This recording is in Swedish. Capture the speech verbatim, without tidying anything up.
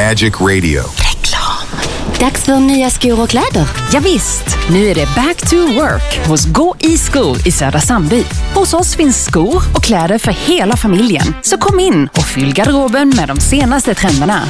Magic Radio. Reklam. Dags för nya skor och kläder. Ja visst, nu är det back to work hos Gå i skor i Södra Sandby. Hos oss finns skor och kläder för hela familjen. Så kom in och fyll garderoben med de senaste trenderna.